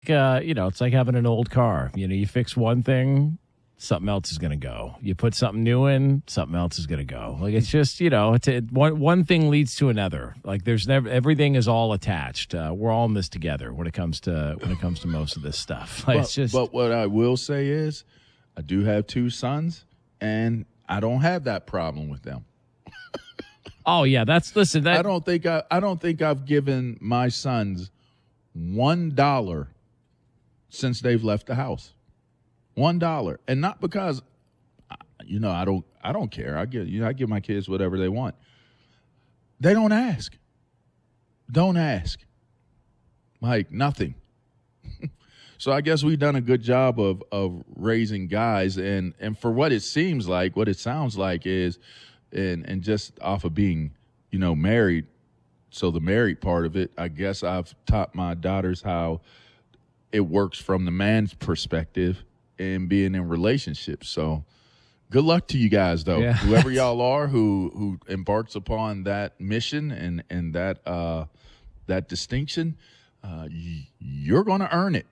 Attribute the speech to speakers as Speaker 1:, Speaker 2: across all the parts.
Speaker 1: It's like having an old car. You fix one thing, something else is going to go. You put something new in, something else is going to go. Like it's just, one thing leads to another. Like there's never everything is all attached. We're all in this together when it comes to most of this stuff. Like,
Speaker 2: but what I will say is, I do have 2 sons, and I don't have that problem with them.
Speaker 1: Oh yeah,
Speaker 2: I don't think I've given my sons $1 since they've left the house. $1, and not because, I don't care. I give my kids whatever they want. They don't ask. Don't ask. Like nothing. So I guess we've done a good job of raising guys, and for what it seems like, what it sounds like is, and just off of being, married. So the married part of it, I guess I've taught my daughters how it works from the man's perspective and being in relationships. So good luck to you guys, though.
Speaker 1: Yeah.
Speaker 2: Whoever y'all are who embarks upon that mission and that distinction, you're going to earn it.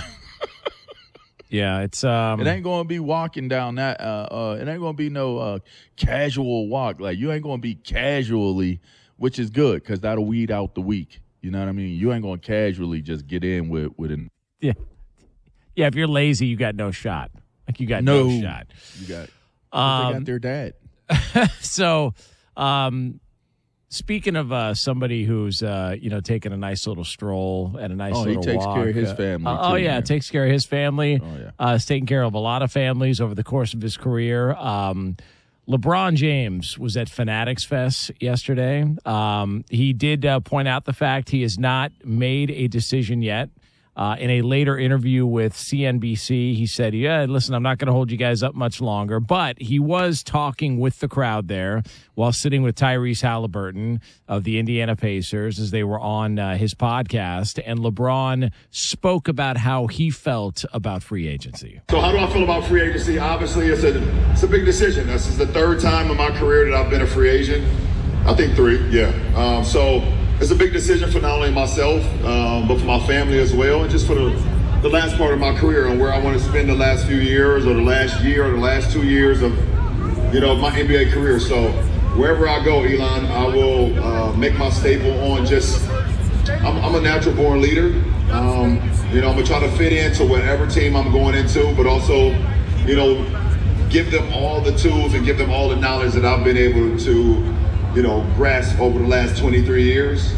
Speaker 1: Yeah, it's
Speaker 2: it ain't going to be walking down that. It ain't going to be no casual walk. Like you ain't going to be casually, which is good because that'll weed out the weak. You know what I mean? You ain't going to casually just get in with an.
Speaker 1: Yeah. If you're lazy, you got no shot. Like you got no shot.
Speaker 2: You got. They got their dad.
Speaker 1: So, speaking of somebody who's taking a nice little stroll and a nice little walk.
Speaker 2: He takes care of his family.
Speaker 1: Too, takes care of his family.
Speaker 2: Oh yeah.
Speaker 1: He's taken care of a lot of families over the course of his career. LeBron James was at Fanatics Fest yesterday. He did point out the fact he has not made a decision yet. In a later interview with CNBC, he said, listen, I'm not going to hold you guys up much longer. But he was talking with the crowd there while sitting with Tyrese Halliburton of the Indiana Pacers as they were on his podcast. And LeBron spoke about how he felt about free agency.
Speaker 3: So how do I feel about free agency? Obviously, it's a big decision. This is the 3rd time in my career that I've been a free agent. I think 3, yeah. So it's a big decision for not only myself, but for my family as well, and just for the last part of my career and where I want to spend the last few years or the last year or the last 2 years of, my NBA career. So wherever I go, Elon, I will make my staple on I'm a natural born leader. I'm going to try to fit into whatever team I'm going into, but also, give them all the tools and give them all the knowledge that I've been able to grasp over the last 23 years.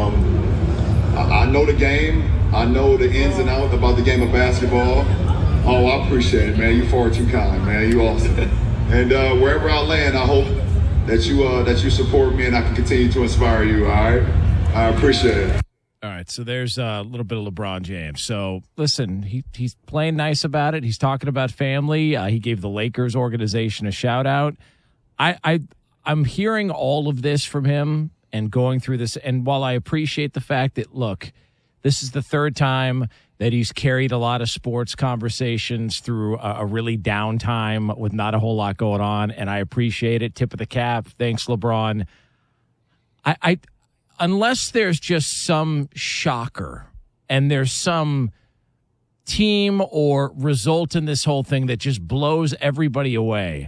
Speaker 3: I know the game. I know the ins and outs about the game of basketball. Oh, I appreciate it, man. You're far too kind, man. You awesome. And wherever I land, I hope that you support me and I can continue to inspire you, all right? I appreciate it.
Speaker 1: All right, so there's a little bit of LeBron James. So, listen, he's playing nice about it. He's talking about family. He gave the Lakers organization a shout-out. I'm hearing all of this from him and going through this. And while I appreciate the fact that, look, this is the 3rd time that he's carried a lot of sports conversations through a really down time with not a whole lot going on, and I appreciate it. Tip of the cap. Thanks, LeBron. I unless there's just some shocker and there's some team or result in this whole thing that just blows everybody away,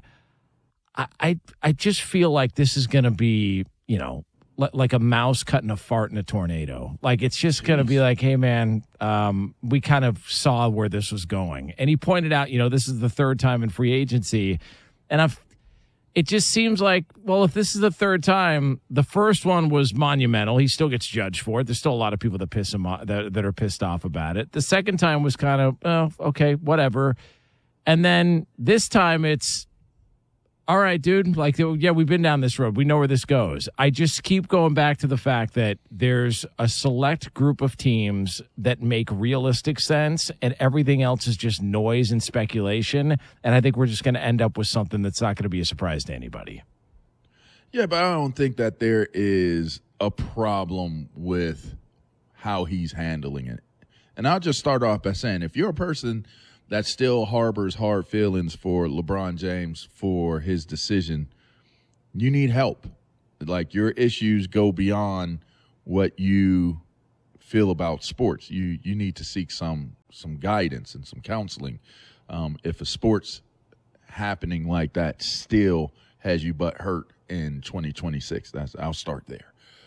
Speaker 1: I just feel like this is going to be, like a mouse cutting a fart in a tornado. Like it's just going to be like, hey, man, we kind of saw where this was going. And he pointed out, this is the 3rd time in free agency. And it just seems like, well, if this is the 3rd time, the first one was monumental. He still gets judged for it. There's still a lot of people that piss him off, that are pissed off about it. The second time was kind of, okay, whatever. And then this time it's, all right, dude, like, yeah, we've been down this road. We know where this goes. I just keep going back to the fact that there's a select group of teams that make realistic sense, and everything else is just noise and speculation. And I think we're just going to end up with something that's not going to be a surprise to anybody.
Speaker 2: Yeah, but I don't think that there is a problem with how he's handling it. And I'll just start off by saying, if you're a person that still harbors hard feelings for LeBron James for his decision, you need help. Like, your issues go beyond what you feel about sports. You need to seek some guidance and some counseling. If a sport's happening like that still has you butt hurt in 2026, I'll start there.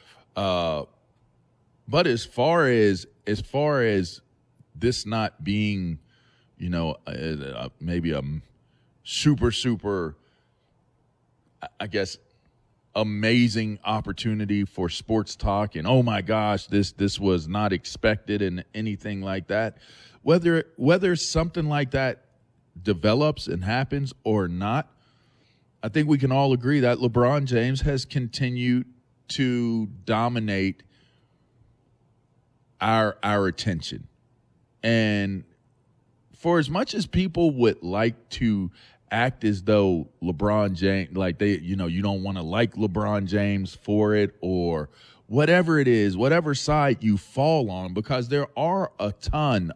Speaker 2: But as far as this not being, maybe a super, I guess, amazing opportunity for sports talk, and oh my gosh, this was not expected and anything like that. Whether something like that develops and happens or not, I think we can all agree that LeBron James has continued to dominate our attention. And for as much as people would like to act as though LeBron James, like you don't want to like LeBron James for it, or whatever it is, whatever side you fall on, because there are a ton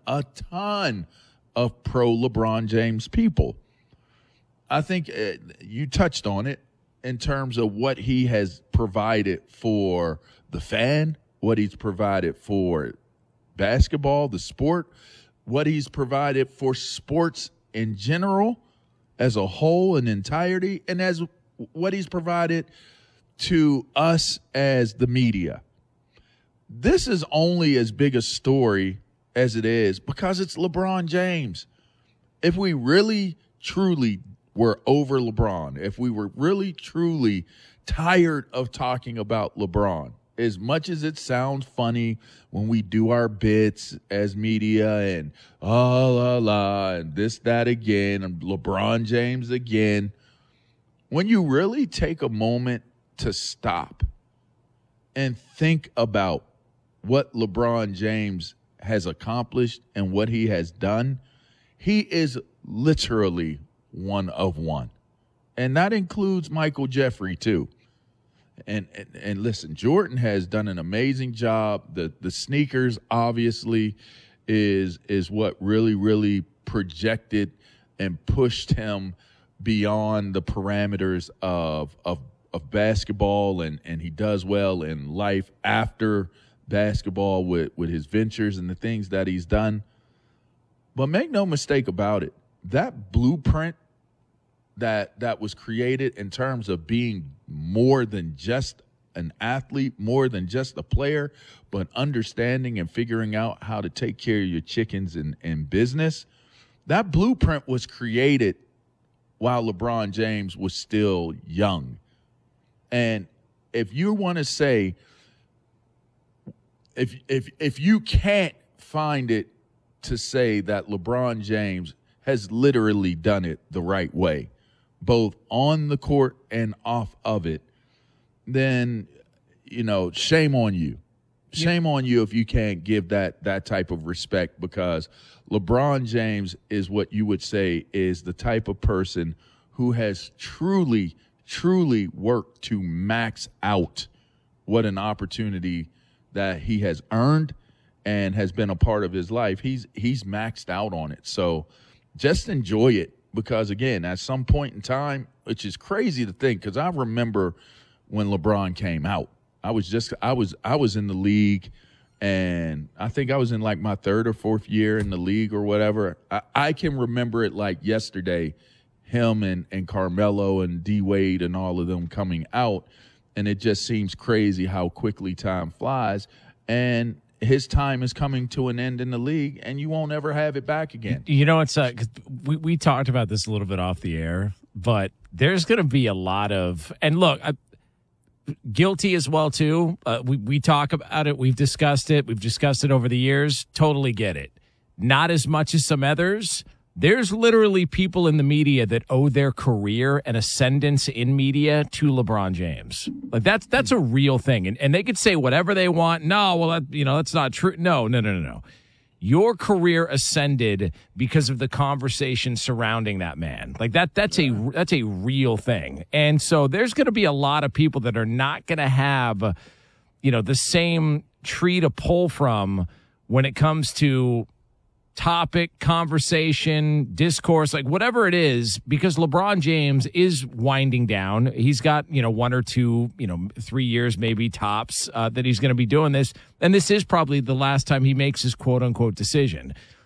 Speaker 2: of pro LeBron James people. I think you touched on it in terms of what he has provided for the fan, what he's provided for basketball, the sport, what he's provided for sports in general as a whole and entirety, and as what he's provided to us as the media. This is only as big a story as it is because it's LeBron James. If we really, truly were over LeBron, if we were really, truly tired of talking about LeBron, as much as it sounds funny when we do our bits as media and and this, that again, and LeBron James again, when you really take a moment to stop and think about what LeBron James has accomplished and what he has done, he is literally one of one. And that includes Michael Jeffrey too. And listen, Jordan has done an amazing job. The sneakers obviously is what really projected and pushed him beyond the parameters of basketball, and he does well in life after basketball with his ventures and the things that he's done. But make no mistake about it, that blueprint that was created in terms of being more than just an athlete, more than just a player, but understanding and figuring out how to take care of your chickens in business, that blueprint was created while LeBron James was still young. And if you want to say, if you can't find it to say that LeBron James has literally done it the right way, both on the court and off of it, then, shame on you. Shame on you if you can't give that type of respect, because LeBron James is what you would say is the type of person who has truly worked to max out what an opportunity that he has earned and has been a part of his life. He's maxed out on it. So just enjoy it, because again, at some point in time, which is crazy to think, because I remember when LeBron came out, I was in the league, and I think I was in like my third or fourth year in the league or whatever. I can remember it like yesterday, him and Carmelo and D Wade and all of them coming out, and it just seems crazy how quickly time flies, and his time is coming to an end in the league, and you won't ever have it back again.
Speaker 1: It's 'cause we talked about this a little bit off the air, but there's going to be a lot of, and look, guilty as well too. We talk about it. We've discussed it over the years. Totally get it. Not as much as some others. There's literally people in the media that owe their career and ascendance in media to LeBron James. Like that's a real thing. And they could say whatever they want. No, well, that's not true. No. Your career ascended because of the conversation surrounding that man. Like that's a real thing. And so there's going to be a lot of people that are not going to have, the same tree to pull from when it comes to topic, conversation, discourse, like whatever it is, because LeBron James is winding down. He's got, 1 or 2, 3 years maybe tops that he's going to be doing this. And this is probably the last time he makes his quote unquote decision.